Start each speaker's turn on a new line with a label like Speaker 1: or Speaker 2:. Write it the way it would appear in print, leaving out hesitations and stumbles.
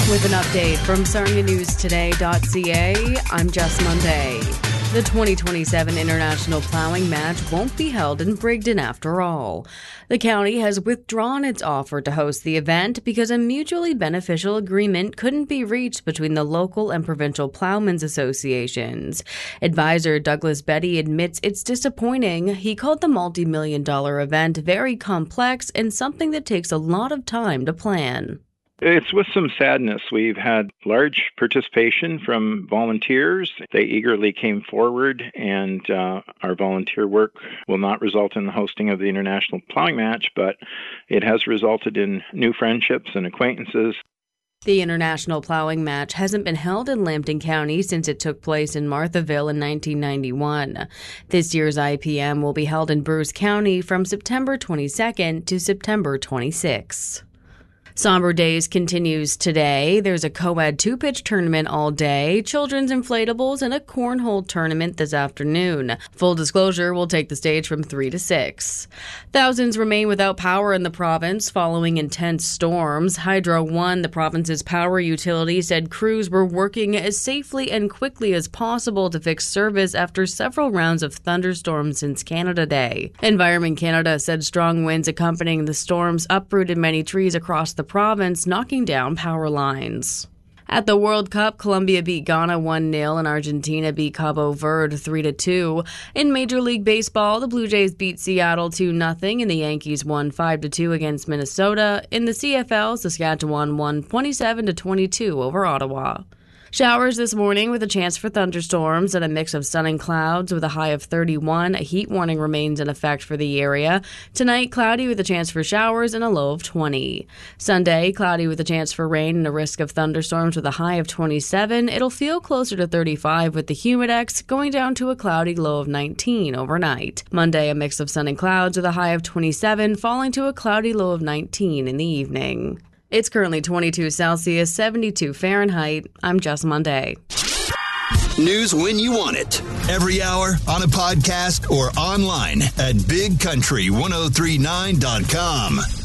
Speaker 1: With an update from SarniaNewsToday.ca, I'm Jess Monday. The 2027 International Plowing Match won't be held in Brigden after all. The county has withdrawn its offer to host the event because a mutually beneficial agreement couldn't be reached between the local and provincial plowmen's associations. Advisor Douglas Betty admits it's disappointing. He called the multi-million-dollar event very complex and something that takes a lot of time to plan.
Speaker 2: It's with some sadness. We've had large participation from volunteers. They eagerly came forward, and our volunteer work will not result in the hosting of the International Plowing Match, but it has resulted in new friendships and acquaintances.
Speaker 1: The International Plowing Match hasn't been held in Lambton County since it took place in Marthaville in 1991. This year's IPM will be held in Bruce County from September 22nd to September 26th. Somber Days continues today. There's a co-ed two-pitch tournament all day, children's inflatables, and a cornhole tournament this afternoon. Full disclosure will take the stage from 3 to 6. Thousands remain without power in the province following intense storms. Hydro One, the province's power utility, said crews were working as safely and quickly as possible to fix service after several rounds of thunderstorms since Canada Day. Environment Canada said strong winds accompanying the storms uprooted many trees across the province, knocking down power lines. At the World Cup, Colombia beat Ghana 1-0 and Argentina beat Cabo Verde 3-2. In Major League Baseball, the Blue Jays beat Seattle 2-0 and the Yankees won 5-2 against Minnesota. In the CFL, Saskatchewan won 27-22 over Ottawa. Showers this morning with a chance for thunderstorms and a mix of sun and clouds with a high of 31. A heat warning remains in effect for the area. Tonight, cloudy with a chance for showers and a low of 20. Sunday, cloudy with a chance for rain and a risk of thunderstorms with a high of 27. It'll feel closer to 35 with the humidex going down to a cloudy low of 19 overnight. Monday, a mix of sun and clouds with a high of 27, falling to a cloudy low of 19 in the evening. It's currently 22 Celsius, 72 Fahrenheit. I'm Jess Monday.
Speaker 3: News when you want it. Every hour, on a podcast, or online at bigcountry1039.com.